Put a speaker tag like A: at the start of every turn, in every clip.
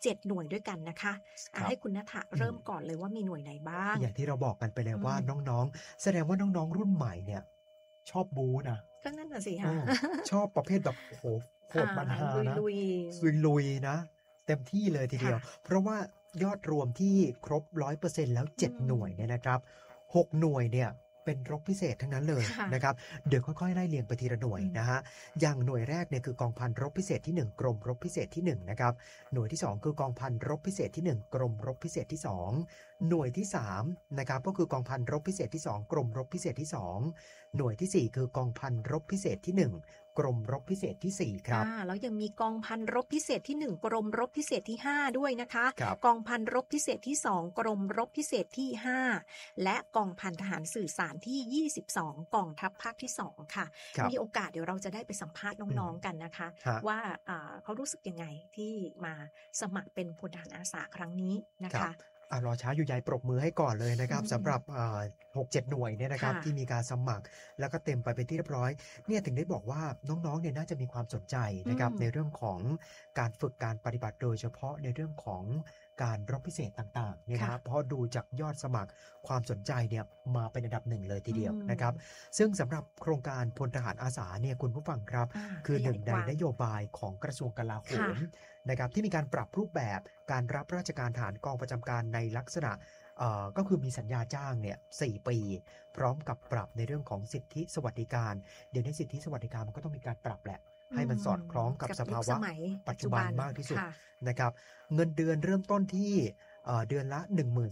A: 7หน่วยด้วยกันนะคะให้คุณณฐะเริ่มก่อนเลยว่ามีหน่วยไหนบ้าง
B: อย่างที่เราบอกกันไปแล้วว่าน้องๆแสดงว่าน้องๆรุ่นใหม่เนี่ยชอบบู๊นะ
A: ก็นั่นน่ะสิค่ะ
B: ชอบประเภทแบบโอ้โหโหดมันฮานะลุยนะเต็มที่เลยทีเดียวเพราะว่ายอดรวมที่ครบ 100% แล้ว7หน่วยเนี่ยนะครับ6หน่วยเนี่ยเป็นรบพิเศษทั้งนั้นเลยนะครับเดี๋ยวค่อยๆไล่เรียงไปทีละหน่วยนะฮะอย่างหน่วยแรกเนี่ยคือกองพันรบพิเศษที่1กรมรบพิเศษที่1นะครับหน่วยที่2คือกองพันรบพิเศษที่1กรมรบพิเศษที่2หน่วยที่3นะครับก็คือกองพันรบพิเศษที่2กรมรบพิเศษที่2หน่วยที่4คือกองพันรบพิเศษที่1กรมรบพิเศษที่4ครับ
A: แล้วยังมีกองพันรบพิเศษที่1กรมรบพิเศษที่5ด้วยนะคะกองพันรบพิเศษที่2กรมรบพิเศษที่5และกองพันทหารสื่อสารที่22กองทัพภาคที่2ค่ะมีโอกาสเดี๋ยวเราจะได้ไปสัมภาษณ์น้องๆกันนะคะว่าเขารู้สึกยังไงที่มาสมัครเป็นพลทหารอาสาครั้งนี้นะคะ
B: รอช้าอยู่ใหญ่ปรบมือให้ก่อนเลยนะครับสำหรับ6-7 หน่วยเนี่ยนะครับที่มีการสมัครแล้วก็เต็มไปเป็นที่เรียบร้อยเนี่ยถึงได้บอกว่าน้องๆเนี่ยน่าจะมีความสนใจนะครับในเรื่องของการฝึกการปฏิบัติโดยเฉพาะในเรื่องของการรบพิเศษต่างๆเนี่ยนะครับเพราะดูจากยอดสมัครความสนใจเนี่ยมาเป็นอันดับ1เลยทีเดียวนะครับซึ่งสำหรับโครงการพลทหารอาสาเนี่ยคุณผู้ฟังครับคือหนึ่งในนโยบายของกระทรวงกลาโหมนะครับที่มีการปรับรูปแบบการรับราชการทหารกองประจำการในลักษณะก็คือมีสัญญาจ้างเนี่ย4 ปีพร้อมกับปรับในเรื่องของสิทธิสวัสดิการเดี๋ยวในสิทธิสวัสดิการมันก็ต้องมีการปรับแหละให้มันสอดคล้องกับสภาวะปัจจุบันมากที่สุดนะครับเงินเดือนเริ่มต้นที่เดือนละ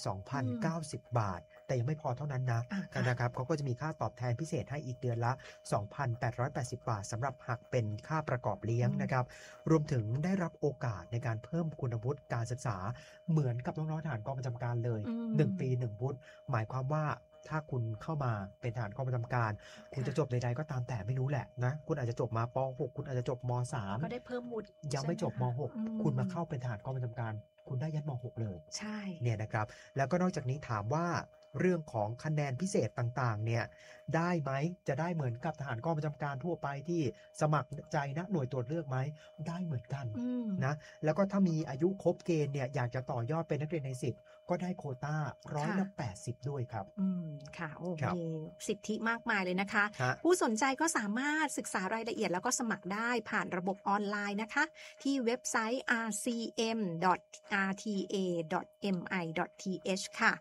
B: 12,090 บาทแต่ยังไม่พอเท่านั้นนะครับเขาก็จะมีค่าตอบแทนพิเศษให้อีกเดือนละ 2,880 บาทสำหรับหักเป็นค่าประกอบเลี้ยงนะครับรวมถึงได้รับโอกาสในการเพิ่มคุณวุฒิการศึกษาเหมือนกับน้องๆทหารกองประจำการเลย1 ปี 1 วุฒิหมายความว่าถ้าคุณเข้ามาเป็นทหารกองประจำการคุณจะจบใดๆก็ตามแต่ไม่รู้แหละนะคุณอาจจะจบมาป.6 คุณอาจจะจบม.3
A: ก็ได้เพิ่มวุฒิ
B: ยังไม่จบม.6 คุณมาเข้าเป็นทหารกองประจำการคุณได้ยันม.6 เลย
A: ใช่
B: เนี่ยนะครับแล้วก็นอกจากนี้ถามว่าเรื่องของคะแนนพิเศษต่างๆเนี่ยได้ไหมจะได้เหมือนกับทหารกองประจำการทั่วไปที่สมัครใจนะหน่วยตรวจเลือกไหมได้เหมือนกันนะแล้วก็ถ้ามีอายุครบเกณฑ์เนี่ยอยากจะต่อยอดเป็นนักเรียนใน10ก็ได้โควต้า180ด้วยครับ
A: ค่ะโอ้มีสิทธิมากมายเลยนะคะผู้สนใจก็สามารถศึกษารายละเอียดแล้วก็สมัครได้ผ่านระบบออนไลน์นะคะที่เว็บไซต์ rcm.rta.mi.th ค่ะ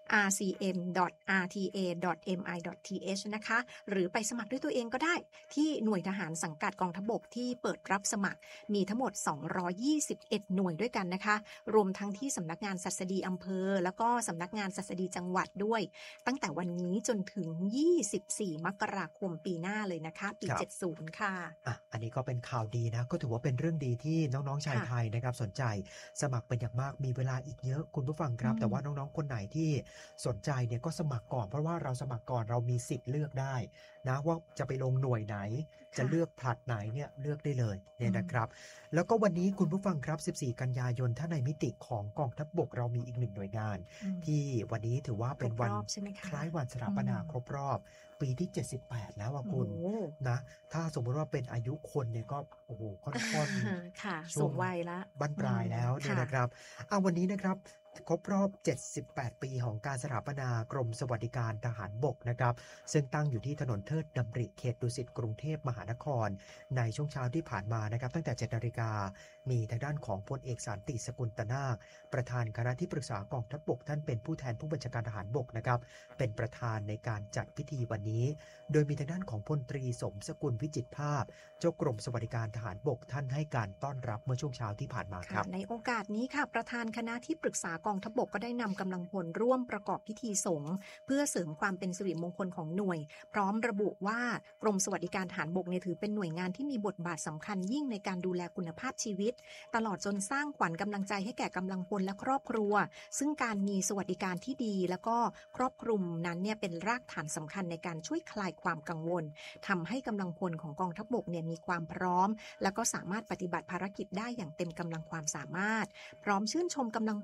A: rcm.rta.mi.th นะคะหรือไปสมัครด้วยตัวเองก็ได้ที่หน่วยทหารสังกัดกองทัพบกที่เปิดรับสมัครมีทั้งหมด221หน่วยด้วยกันนะคะรวมทั้งที่สำนักงานศัสดีอำเภอแล้วก็สำนักงานศัสดีจังหวัดด้วยตั้งแต่วันนี้จนถึง24มกราคมปีหน้าเลยนะคะปี70ค่ะ
B: อันนี้ก็เป็นข่าวดีนะก็ถือว่าเป็นเรื่องดีที่น้องๆชายไทยนะครับสนใจสมัครเป็นอย่างมากมีเวลาอีกเยอะคุณผู้ฟังครับแต่ว่าน้องๆคนไหนที่สนใจเนี่ยก็สมัครก่อนเพราะว่าเราสมัครก่อนเรามีสิทธิ์เลือกได้นะว่าจะไปลงหน่วยไหนจะเลือกผลัดไหนเนี่ยเลือกได้เลยเนี่ยนะครับแล้วก็วันนี้คุณผู้ฟังครับ14กันยายนถ้าในมิติของกองทัพบกเรามีอีก1หน่วยงานที่วันนี้ถือว่าเป็นวันคล้ายวันสถาปนาครบรอบปีที่78แล้วคุณนะถ้าสมมติว่าเป็นอายุคนเนี่ยก็โอ้โหค่อน
A: ๆสูงวัยแล้ว
B: บั้นปลายแล้วเนี่ยนะครับวันนี้นะครับครบรอบ78ปีของการสถาปนากรมสวัสดิการทหารบกนะครับซึ่งตั้งอยู่ที่ถนนเทิดดำริเขตดุสิตกรุงเทพมหานครในช่วงเช้าที่ผ่านมานะครับตั้งแต่ 7 นาฬิกามีทางด้านของพลเอกสันติสกุลตนาคประธานคณะที่ปรึกษากองทัพบกท่านเป็นผู้แทนผู้บัญชาการทหารบกนะครับเป็นประธานในการจัดพิธีวันนี้โดยมีทางด้านของพลตรีสมสกุลวิจิตรภาพเจ้ากรมสวัสดิการทหารบกท่านให้การต้อนรับเมื่อช่วงเช้าที่ผ่านมาครับ
A: ในโอกาสนี้ค่ะประธานคณะที่ปรึกษากองทัพบกก็ได้นำกำลังพลร่วมประกอบพิธีสงฆ์เพื่อเสริมความเป็นสิริมงคลของหน่วยพร้อมระบุว่ากรมสวัสดิการทหารบกเนี่ยถือเป็นหน่วยงานที่มีบทบาทสำคัญยิ่งในการดูแลคุณภาพชีวิตตลอดจนสร้างขวัญกำลังใจให้แก่กำลังพลและครอบครัวซึ่งการมีสวัสดิการที่ดีแล้วก็ครอบคลุมนั้นเนี่ยเป็นรากฐานสำคัญในการช่วยคลายความกังวลทำให้กำลังพลของกองทัพบกเนี่ยมีความพร้อมแล้วก็สามารถปฏิบัติภารกิจได้อย่างเต็มกำลังความสามารถพร้อมชื่นชมกำลังพลกรม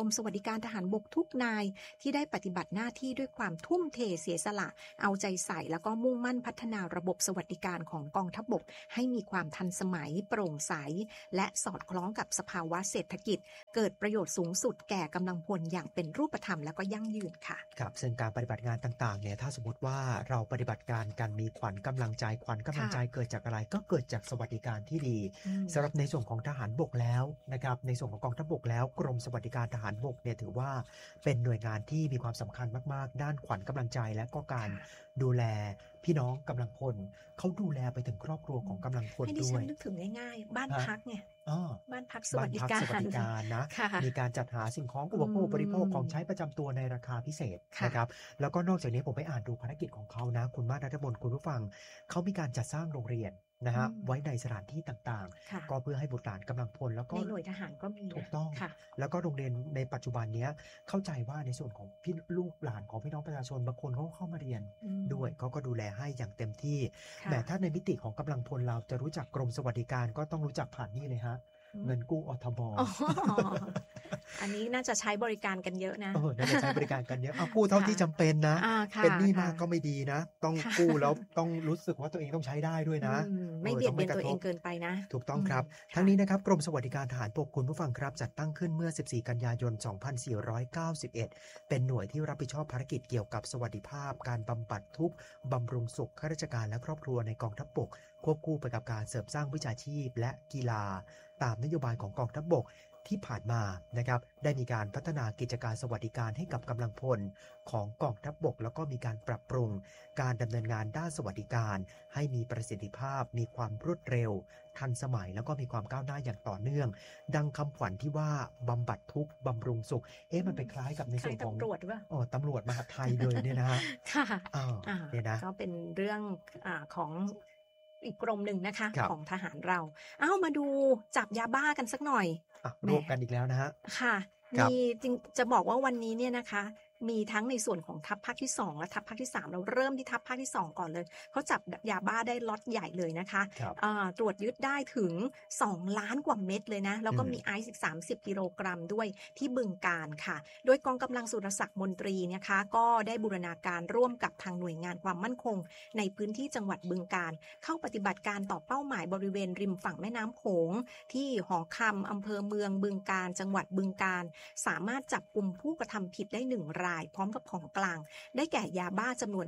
A: มสวัสดิการทหารบกทุกนายที่ได้ปฏิบัติหน้าที่ด้วยความทุ่มเทเสียสละเอาใจใส่แล้วก็มุ่งมั่นพัฒนาระบบสวัสดิการของกองทัพบกให้มีความทันสมัยโปร่งใสและสอดคล้องกับสภาวะเศรษฐกิจเกิดประโยชน์สูงสุดแก่กำลังพลอย่างเป็นรูปธรรมและก็ยั่งยืนค่ะ
B: ครับซึ่งการปฏิบัติงานต่างๆเนี่ยถ้าสมมติว่าเราปฏิบัติการกันมีขวัญกำลังใจเกิดจากอะไรก็เกิดจากสวัสดิการที่ดีสำหรับในส่วนของทหารบกแล้วนะครับในส่วนของกองทัพบกแล้วกรมสวัสดิการทหารบกเนี่ยถือว่าเป็นหน่วยงานที่มีความสำคัญมากๆด้านขวัญกำลังใจและก็การดูแลพี่น้องกำลังพลเขาดูแลไปถึงครอบครัวของกำลังพลด้วยให้ดิฉัน
A: นึกถึงง่ายๆบ้านพักไงบ้านพักสวัสดิ
B: การนะมีการจัดหาสิ่งของอุปโภคบริโภคของใช้ประจำตัวในราคาพิเศษนะครับแล้วก็นอกจากนี้ผมไปอ่านดูภารกิจของเขานะคุณมาศ ณัฐมนต์คุณผู้ฟังเขามีการจัดสร้างโรงเรียนนะฮะไว้ในสถานที่ต่างๆก็เพื่อให้บุตรหลานกำลังพลแล้วก็
A: ในหน่วยทหารก็มี
B: ถูกต้องแล้วก็โรงเรียนในปัจจุบันนี้เข้าใจว่าในส่วนของพี่ลูกหลานของพี่น้องประชาชนบางคนเขาเข้ามาเรียนด้วยเขาก็ดูแลให้อย่างเต็มที่แต่ถ้าในมิติของกำลังพลเราจะรู้จักกรมสวัสดิการก็ต้องรู้จักผ่านนี่เลยฮะเงินกู้อทบ
A: อันนี้น่าจะใช้บริการกันเยอะนะ
B: น่าจะใช้บริการกันเยอะกู้เท่าที่จำเป็นนะเป็นหนี้มากก็ไม่ดีนะต้องกู้แล้วต้องรู้สึกว่าตัวเองต้องใช้ได้ด้วยนะ
A: ไม่เบียดเบียนตัวเองเกินไปนะ
B: ถูกต้องครับทั้งนี้นะครับกรมสวัสดิการทหารบกคุณผู้ฟังครับจัดตั้งขึ้นเมื่อ14กันยายน2491เป็นหน่วยที่รับผิดชอบภารกิจเกี่ยวกับสวัสดิภาพการบำบัดทุกข์บำรุงสุขข้าราชการและครอบครัวในกองทัพบกควบคู่ไปกับการเสริมสร้างวิชาชีพและกีฬาตามนโยบายของกองทัพบกที่ผ่านมานะครับได้มีการพัฒนากิจการสวัสดิการให้กับกำลังพลของกองทัพบกแล้วก็มีการปรับปรุงการดำเนินงานด้านสวัสดิการให้มีประสิทธิภาพมีความรวดเร็วทันสมัยแล้วก็มีความก้าวหน้าอย่างต่อเนื่องดังคำขวัญที่ว่าบำบัดทุกข์บำรุงสุขมันไปคล้ายกับในส่วนของ
A: ตำรวจป่ะ
B: ตำรวจมหาดไทยเลยเนี่ยนะฮะ
A: ค่ะ
B: เนี่ยนะ
A: ก็เป็นเรื่องของอีกกรมหนึ่งนะคะของทหารเรามาดูจับยาบ้ากันสักหน่อย
B: รวบกันอีกแล้วนะฮะ
A: ค่ะมีจริงจะบอกว่าวันนี้เนี่ยนะคะมีทั้งในส่วนของทัพภาคที่2และทัพภาคที่3เราเริ่มที่ทัพภาคที่2ก่อนเลยเขาจับยาบ้าได้ล็อตใหญ่เลยนะคะตรวจยึดได้ถึง2ล้านกว่าเม็ดเลยนะแล้วก็มีไอซ์อีก30กิโลกรัมด้วยที่บึงกาฬค่ะโดยกองกำลังสุรศักดิ์มนตรีนะคะก็ได้บูรณาการร่วมกับทางหน่วยงานความมั่นคงในพื้นที่จังหวัดบึงกาฬเข้าปฏิบัติการต่อเป้าหมายบริเวณริมฝั่งแม่น้ำโขงที่หอคำอำเภอเมืองบึงกาฬจังหวัดบึงกาฬสามารถจับกุมผู้กระทำผิดได้1 รายพร้อมกับของกลางได้แก่ยาบ้าจำนวน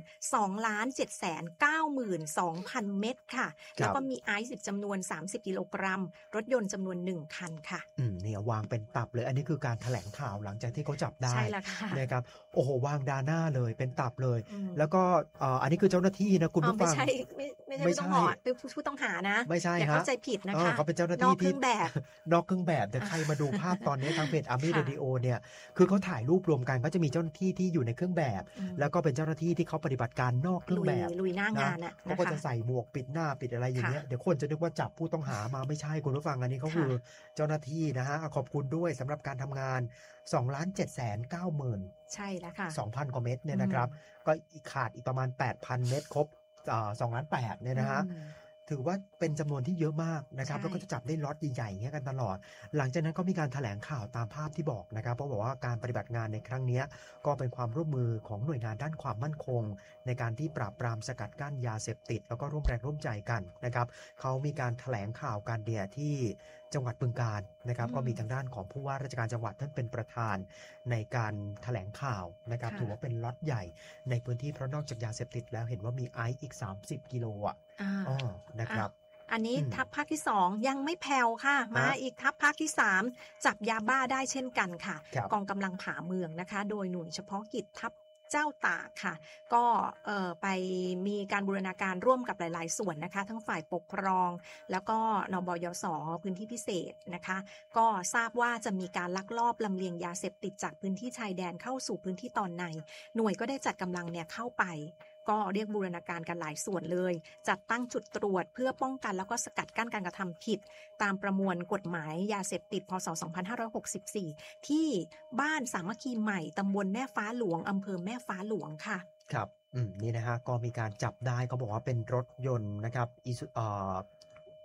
A: 2,792,000 เม็ดค่ะแล้วก็มีไอซ์จำนวน30กิโลกรัมรถยนต์จำนวน1คันค่ะ
B: เนี่ยวางเป็นตับเลยอันนี้คือการแถลงข่าวหลังจากที่เขาจับได้
A: ใช่แล้วค่ะ
B: นะครับโอ้โหวางดาหน้าเลยเป็นตับเลยแล้วก็อันนี้คือเจ้าหน้าที่นะคุณผู้ฟัง
A: ไม่ใช่ผู้ต้องหานะ
B: ไม่ใช่
A: อย่าเข้าใจผิดนะคะ
B: เขาเป็นเจ้าหน้าที่ที่นอกเครื่องแบบแต่ใครมาดูภาพตอนนี้ทางเพจ Army Radio เนี่ยคือเขาถ่ายรูปรวมกันก็จะมีเจ้าหน้าที่ที่อยู่ในเครื่องแบบแล้วก็เป็นเจ้าหน้าที่ที่เขาปฏิบัติการนอกเครื่องแบบ
A: ลุยหน้างาน
B: เขาก็จะใส่หมวกปิดหน้าปิดอะไรอย่างเงี้ยเดี๋ยวคนจะนึกว่าจับผู้ต้องหามาไม่ใช่คุณผู้ฟังอันนี้เขาคือเจ้าหน้าที่นะฮะขอบคุณด้วยสำหรับการทำงาน 2,790,000
A: ใช่แล้วค่ะ
B: 2,000 กว่าเม็ดเนี่ยนะครับก็ขาดอีกประมาณ 8,000 เม็ดครบ2,800,000เนี่ยนะฮะถือว่าเป็นจำนวนที่เยอะมากนะครับแล้วก็จะจับได้ล็อตใหญ่ๆอย่างเงี้ยกันตลอดหลังจากนั้นก็มีการแถลงข่าวตามภาพที่บอกนะครับเพราะบอกว่าการปฏิบัติงานในครั้งนี้ก็เป็นความร่วมมือของหน่วยงานด้านความมั่นคงในการที่ปราบปรามสกัดกั้นยาเสพติดแล้วก็ร่วมแรงร่วมใจกันนะครับเขามีการแถลงข่าวกันเนี่ยที่จังหวัดบึงกาฬนะครับก็มีทางด้านของผู้ว่าราชการจังหวัดท่านเป็นประธานในการแถลงข่าวนะครับถือว่าเป็นล็อตใหญ่ในพื้นที่เพราะนอกจากยาเสพติดแล้วเห็นว่ามีไอซ์อีก30กิโลนะครับ
A: อันนี้ทัพภาคที่2ยังไม่แผ่วค่ะมาอีกทัพภาคที่3จับยาบ้าได้เช่นกันค่ะกองกำลังผาเมืองนะคะโดยหน่วยเฉพาะกิจทัพเจ้าตากค่ะก็ไปมีการบูรณาการร่วมกับหลายๆส่วนนะคะทั้งฝ่ายปกครองแล้วก็นบยสพื้นที่พิเศษนะคะก็ทราบว่าจะมีการลักลอบลำเลียงยาเสพติดจากพื้นที่ชายแดนเข้าสู่พื้นที่ตอนในหน่วยก็ได้จัดกำลังเนี่ยเข้าไปก็เรียกบูรณาการกันหลายส่วนเลยจัดตั้งจุดตรวจเพื่อป้องกันแล้วก็สกัดกั้นการกระทำผิดตามประมวลกฎหมายยาเสพติดพ.ศ. 2564ที่บ้านสามัคคีใหม่ตำบลแม่ฟ้าหลวงอำเภอแม่ฟ้าหลวงค่ะ
B: ครับนี่นะฮะก็มีการจับได้เขาบอกว่าเป็นรถยนต์นะครับ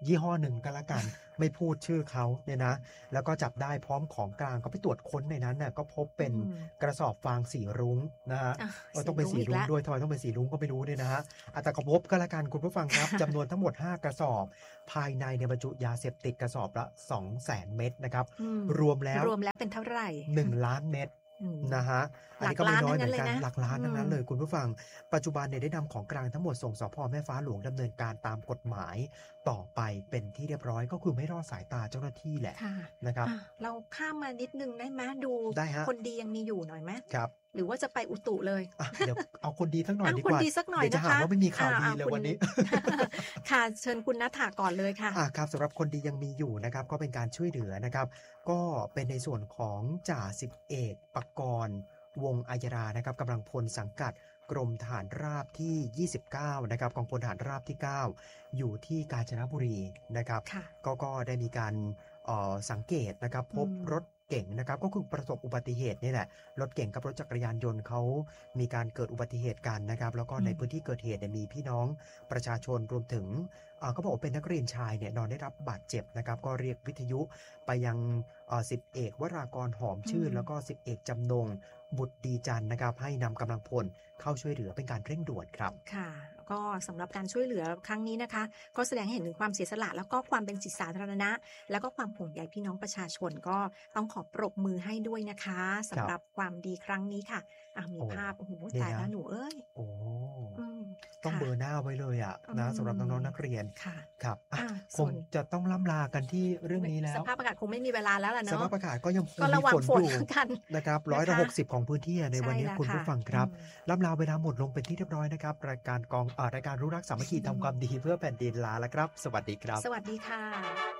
B: ยี่ห้อหนึ่งก็แล้วกันไม่พูดชื่อเขาเนี่ยนะแล้วก็จับได้พร้อมของกลางก็ไปตรวจค้นในนั้นน่ะก็พบเป็นกระสอบฟางสีรุ้งนะฮะต้องเป็นสีรุ้งด้วยทำไมต้องเป็นสีรุ้งก็ไม่รู้เนี่ยนะฮะแต่ก็พบก็แล้วกันคุณผู้ฟังครับ จำนวนทั้งหมด5กระสอบภายในบรรจุยาเสพติดกระสอบละ 200,000 เม็ดนะครับรวมแล้ว
A: เป็นเท่าไหร่
B: 1 ล้านเม็ดนะฮะอันนี้ก็ไม่น้อยเหมือนกันหลักล้านทั้งนั้นเลยคุณผู้ฟังปัจจุบันเนี่ยได้นำของกลางทั้งหมดส่งสภ.แม่ฟ้าหลวงดำเนินการตามกฎหมายต่อไปเป็นที่เรียบร้อยก็คือไม่รอดสายตาเจ้าหน้าที่แหละนะครับ
A: เราข้ามมานิดนึงได้ไหมดูคนดียังมีอยู่หน่อยไหม
B: ครับ
A: หรือว่าจะไปอุตุเลย
B: เดี๋ยวเอาคนดีสักหน่อยดีกว่าเดี๋ยวจะหาว่าไม่มีข่าวดีเลยวันนี้
A: ค่ะเชิญคุณณัฐาก่อนเลยค่ะ
B: ครับสำหรับคนดียังมีอยู่นะครับก็เป็นการช่วยเหลือนะครับก็เป็นในส่วนของจ่าสิบเอกปกรณ์วงอัยรานะครับกำลังพลสังกัดกรมทหารราบที่29นะครับกองพลทหารราบที่9อยู่ที่กาญจนบุรีนะครับก็ได้มีการสังเกตนะครับพบรถเก่งนะครับก็คือประสบอุบัติเหตุนี่แหละรถเก่งกับรถจักรยานยนต์เขามีการเกิดอุบัติเหตุกันนะครับแล้วก็ในพื้นที่เกิดเหตุมีพี่น้องประชาชนรวมถึงเขาบอกว่าเป็นนักเรียนชายเนี่ยนอนได้รับบาดเจ็บนะครับก็เรียกวิทยุไปยัง10 เอกวรากรหอมชื่นแล้วก็10 เอกจำนงบุตรดีจันทร์นะครับให้นำกำลังพลเข้าช่วยเหลือเป็นการเร่งด่วนครับ
A: ค่ะก็สำหรับการช่วยเหลือครั้งนี้นะคะก็แสดงให้เห็นถึงความเสียสละแล้วก็ความเป็นจิตสาธารณะแล้วก็ความห่วงใยพี่น้องประชาชนก็ต้องขอปรบมือให้ด้วยนะคะสำหรับความดีครั้งนี้ค่ะมีภาพโอ้โหตายแล้วหนูเอ้ย
B: ต้องเบอร์หน้าไว้เลยนะสำหรับน้องๆนักเรียนครับคงจะต้องล่ำลากันที่เรื่องนี้แล้ว
A: สภาพอากาศคงไม่มีเวลาแล้วล่ะเนาะ
B: สภาพอากาศก็ยังคงมีฝนอยู่นะครับ160ของพื้นที่ในวันนี้คุณผู้ฟังครับล่ำลาเวลาหมดลงเป็นที่เรียบร้อยนะครับรายการรู้รักสามัคคีทำความดีเพื่อแผ่นดินลาแล้วครับสวัสดีครับ
A: สวัสดีค่ะ